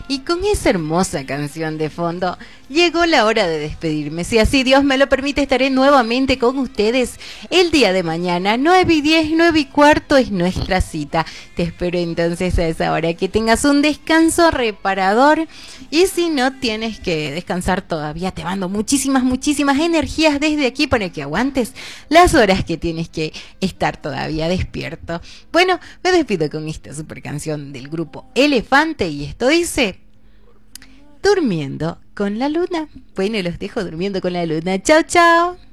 Y con esa hermosa canción de fondo, llegó la hora de despedirme. Si así Dios me lo permite, estaré nuevamente con ustedes el día de mañana. 9:10, 9:15 es nuestra cita. Te espero entonces a esa hora. Que tengas un descanso reparador. Y si no tienes que descansar todavía, te mando muchísimas, muchísimas energías desde aquí para que aguantes las horas que tienes que estar todavía despierto. Bueno, me despido con esta super canción del grupo Elefante y esto dice: Durmiendo con la luna. Bueno, los dejo durmiendo con la luna. Chao, chao.